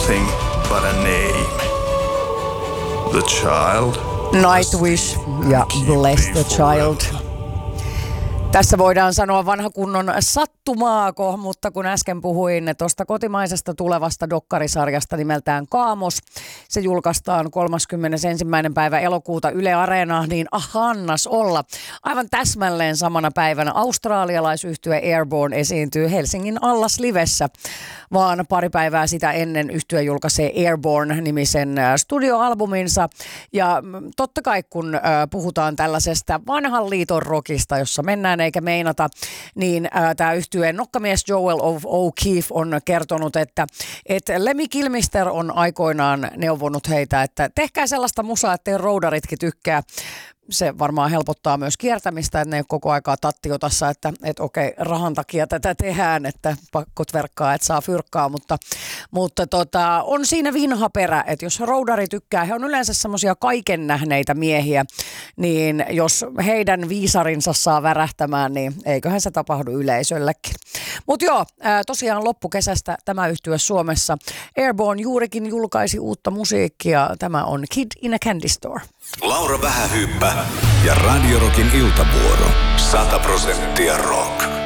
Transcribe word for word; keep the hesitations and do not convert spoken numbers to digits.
nothing but a name. The child. Nightwish ja Bless the Child. Tässä voidaan sanoa vanha kunnon sattumaako, mutta kun äsken puhuin tuosta kotimaisesta tulevasta dokkarisarjasta nimeltään Kaamos, se julkaistaan kolmaskymmenesensimmäinen päivä elokuuta Yle Areenaan, niin ahannas olla. Aivan täsmälleen samana päivänä australialaisyhtye Airborne esiintyy Helsingin Allas Livessä, vaan pari päivää sitä ennen yhtye julkaisee Airborne-nimisen studioalbuminsa. Ja totta kai kun puhutaan tällaisesta vanhan liiton rockista, jossa mennään eikä meinata, niin tämä yhtyeen nokkamies Joel of O'Keefe on kertonut, että, että Lemmy Kilmister on aikoinaan neuvonut heitä, että tehkää sellaista musaa, ettei roudaritkin tykkää. Se varmaan helpottaa myös kiertämistä, että ne ei ole koko aikaa tattiotassa, että, että okei, rahan takia tätä tehdään, että pakkot verkkaa, että saa fyrkkaa, mutta, mutta tota, on siinä vinha perä, että jos roudari tykkää, he on yleensä semmoisia kaiken nähneitä miehiä, niin jos heidän viisarinsa saa värähtämään, niin eiköhän se tapahdu yleisöllekin. Mutta joo, tosiaan loppukesästä tämä yhtye Suomessa. Airborne juurikin julkaisi uutta musiikkia, tämä on Kid in a Candy Store. Laura Vähähyyppä ja Radio Rockin iltavuoro. sata prosenttia rock.